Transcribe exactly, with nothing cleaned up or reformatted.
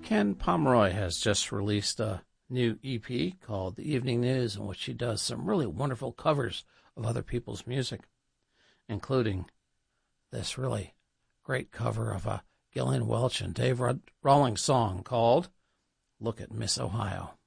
Ken Pomeroy has just released a new E P called The Evening News, in which she does some really wonderful covers of other people's music, including this really great cover of a Gillian Welch and Dave Rawlings song called Look at Miss Ohio.